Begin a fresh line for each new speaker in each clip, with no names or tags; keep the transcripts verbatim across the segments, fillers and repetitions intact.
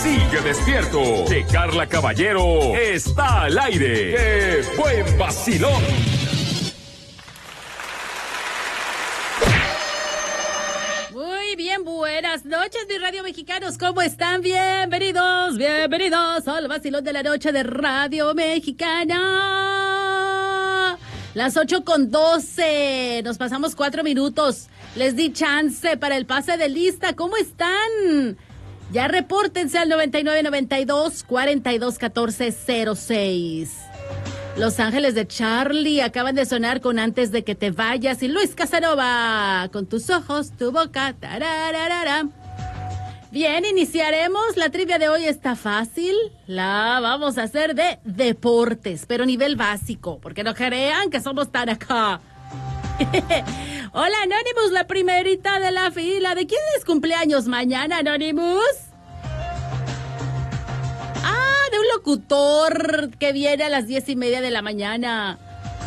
sigue despierto, que Carla Caballero está al aire. ¡Qué buen vacilón!
Muy bien, buenas noches, mis radio mexicanos, ¿cómo están? Bienvenidos, bienvenidos al vacilón de la noche de Radio Mexicana. Las ocho con doce, nos pasamos cuatro minutos. Les di chance para el pase de lista. ¿Cómo están? Ya repórtense al noventa y nueve, noventa y dos, cuarenta y dos, catorce, cero seis. Los Ángeles de Charlie acaban de sonar con Antes de que te vayas. Y Luis Casanova, con tus ojos, tu boca. Tarararara. Bien, iniciaremos. La trivia de hoy está fácil. La vamos a hacer de deportes, pero nivel básico, porque no crean que somos tan acá. Hola, Anonymous, la primerita de la fila. ¿De quién es cumpleaños mañana, Anonymous? Ah, de un locutor que viene a las diez y media de la mañana.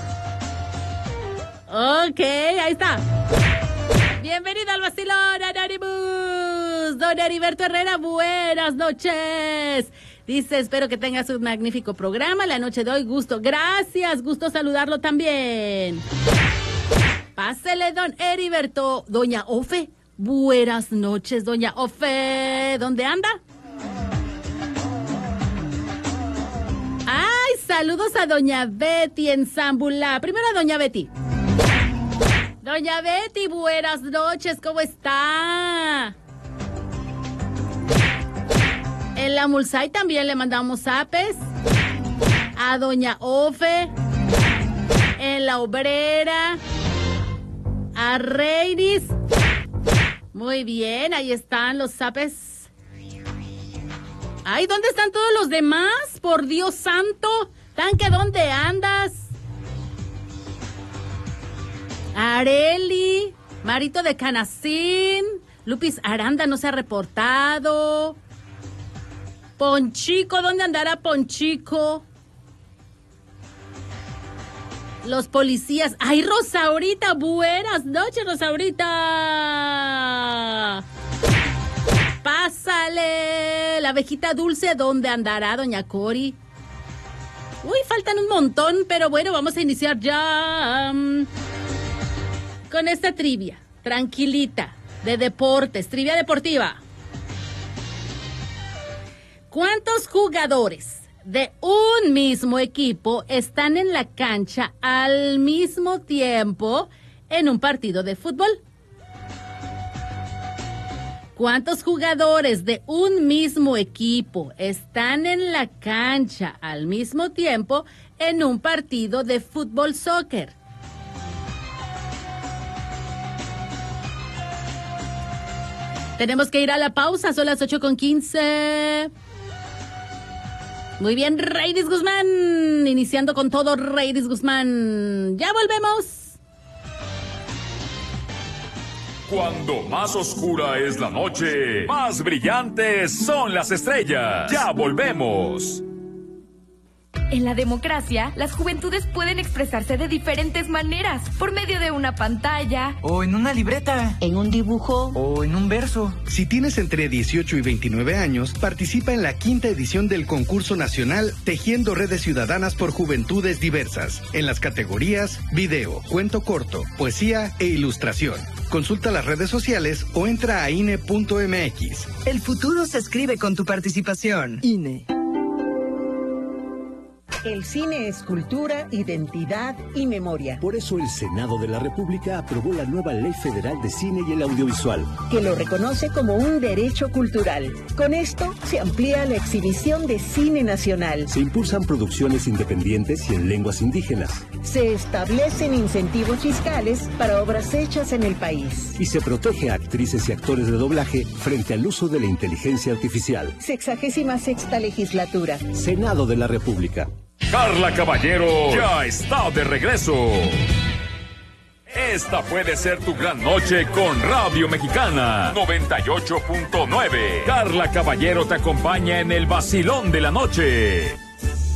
Ok, ahí está. Bienvenido al vacilón, Anonymous. Don Heriberto Herrera, buenas noches. Dice, espero que tengas un magnífico programa la noche de hoy. Gusto, gracias, gusto saludarlo también. Pásele, don Heriberto. Doña Ofe, buenas noches, doña Ofe. ¿Dónde anda? Ay, saludos a doña Betty en Zambula. Primero a doña Betty. Doña Betty, buenas noches, ¿cómo está? En la Mulsay también le mandamos apes. A doña Ofe. En la Obrera. A Reiris. Muy bien, ahí están los zapes. Ay, ¿dónde están todos los demás? Por Dios santo. Tanque, ¿dónde andas? Areli, Marito de Canacín, Lupis Aranda no se ha reportado. Ponchico, ¿dónde andará Ponchico? Los policías. ¡Ay, Rosaurita! Buenas noches, Rosaurita. Pásale. La abejita dulce, ¿dónde andará doña Cori? Uy, faltan un montón, pero bueno, vamos a iniciar ya um, con esta trivia. Tranquilita, de deportes, trivia deportiva. ¿Cuántos jugadores de un mismo equipo están en la cancha al mismo tiempo en un partido de fútbol? ¿Cuántos jugadores de un mismo equipo están en la cancha al mismo tiempo en un partido de fútbol soccer? Tenemos que ir a la pausa, son las ocho con quince. Muy bien, Reiris Guzmán. Iniciando con todo, Reiris Guzmán. Ya volvemos.
Cuando más oscura es la noche, más brillantes son las estrellas. Ya volvemos.
En la democracia, las juventudes pueden expresarse de diferentes maneras, por medio de una pantalla,
o en una libreta,
en un dibujo,
o en un verso.
Si tienes entre dieciocho y veintinueve años, participa en la quinta edición del concurso nacional Tejiendo Redes Ciudadanas por Juventudes Diversas, en las categorías video, cuento corto, poesía e ilustración. Consulta las redes sociales o entra a I N E punto M X.
El futuro se escribe con tu participación.
I N E.
El cine es cultura, identidad y memoria.
Por eso el Senado de la República aprobó la nueva Ley Federal de Cine y el Audiovisual,
que lo reconoce como un derecho cultural. Con esto se amplía la exhibición de cine nacional.
Se impulsan producciones independientes y en lenguas indígenas.
Se establecen incentivos fiscales para obras hechas en el país.
Y se protege a actrices y actores de doblaje frente al uso de la inteligencia artificial.
Sexagésima sexta legislatura.
Senado de la República.
Carla Caballero ya está de regreso. Esta puede ser tu gran noche con Radio Mexicana noventa y ocho punto nueve. Carla Caballero te acompaña en el vacilón de la noche.